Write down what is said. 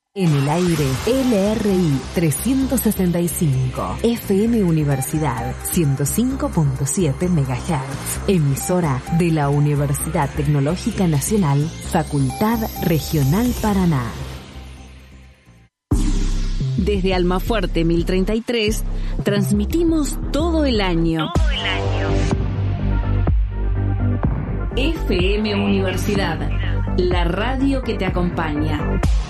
En el aire, LRI 365, FM Universidad 105.7 MHz, emisora de la Universidad Tecnológica Nacional, Facultad Regional Paraná. Desde Almafuerte 1033, transmitimos todo el año. FM Universidad, la radio que te acompaña.